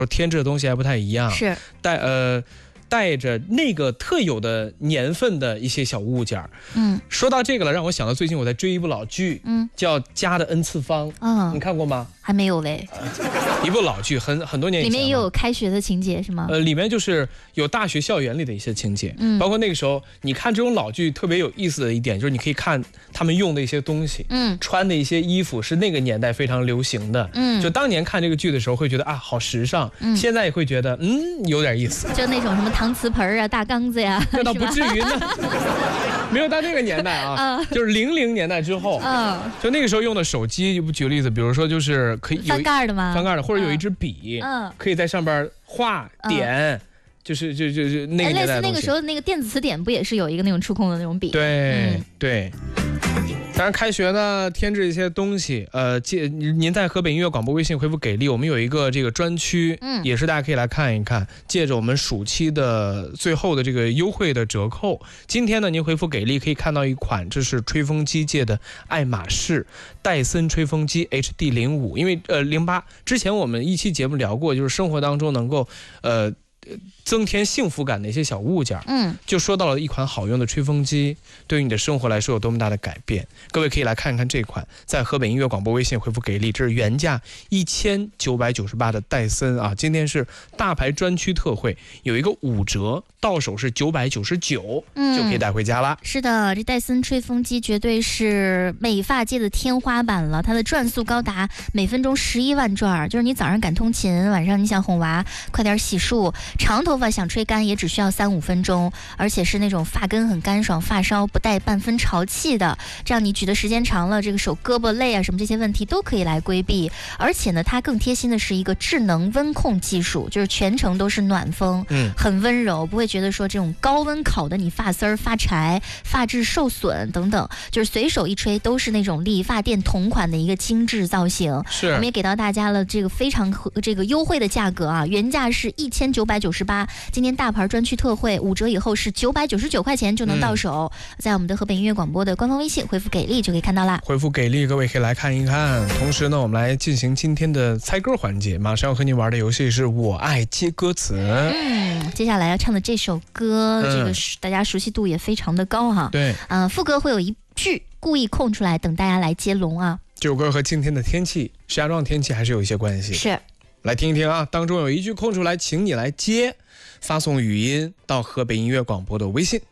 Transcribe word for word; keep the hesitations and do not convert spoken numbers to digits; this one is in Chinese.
添置的东西还不太一样， 是带呃。带着那个特有的年份的一些小物件。嗯，说到这个了，让我想到最近我在追一部老剧，嗯，叫《家的 N 次方》，嗯，你看过吗？ 还没有嘞。 一部老剧，很很多年以前， 里面也有开学的情节是吗？ 呃，里面就是有大学校园里的一些情节，嗯，包括那个时候，你看这种老剧特别有意思的一点，就是你可以看他们用的一些东西，嗯，穿的一些衣服是那个年代非常流行的，嗯，就当年看这个剧的时候会觉得啊好时尚，嗯，现在也会觉得嗯有点意思， 就那种什么搪瓷盆啊、大缸子呀， 那倒不至于呢。没有到那个年代啊，嗯、就是零零年代之后，嗯，就那个时候用的手机，就举个例子，比如说就是可以有翻盖的吗？ 翻盖的，或者有一支笔，嗯，可以在上边画点，嗯、就是就就就那个年代的东西。 类似那个时候那个电子词典不也是有一个那种触控的那种笔？ 对、嗯、对。当然，开学呢，添置一些东西。呃，借您在河北音乐广播微信回复给力，我们有一个这个专区，嗯，也是大家可以来看一看。借着我们暑期的最后的这个优惠的折扣，今天呢，您回复给力可以看到一款，这是吹风机界的爱马仕戴森吹风机 H D 零五，因为呃零八之前我们一期节目聊过，就是生活当中能够呃。增添幸福感的一些小物件，嗯，就说到了一款好用的吹风机对于你的生活来说有多么大的改变。各位可以来看看这款，在河北音乐广播微信回复给力，这是原价一千九百九十八的戴森啊，今天是大牌专区特惠，有一个五折，到手是九百九十九，嗯，就可以带回家啦。 是的，这戴森吹风机绝对是美发界的天花板了，它的转速高达每分钟十一万转，就是你早上赶通勤，晚上你想哄娃快点洗漱。长头发想吹干也只需要三五分钟，而且是那种发根很干爽，发梢不带半分潮气的，这样你举的时间长了，这个手胳膊累啊什么这些问题都可以来规避。而且呢，它更贴心的是一个智能温控技术，就是全程都是暖风，嗯，很温柔，不会觉得说这种高温烤的你发丝儿发柴、发质受损等等，就是随手一吹都是那种理发店同款的一个精致造型。 是， 我们也给到大家了这个非常这个优惠的价格啊，原价是一千九百九十八，今天大牌专区特惠，五折以后是九百九十九块钱就能到手，嗯、在我们的河北音乐广播的官方微信回复给力就可以看到啦。 回复给力，各位可以来看一看。同时呢，我们来进行今天的猜歌环节，马上要和您玩的游戏是我爱接歌词。 嗯，接下来要唱的这首歌，嗯、这个大家熟悉度也非常的高哈。 对， 嗯、呃，副歌会有一句故意空出来，等大家来接龙啊。 这首歌和今天的天气，石家庄天气还是有一些关系。 是。 来听一听啊，当中有一句空出来，请你来接，发送语音到河北音乐广播的微信。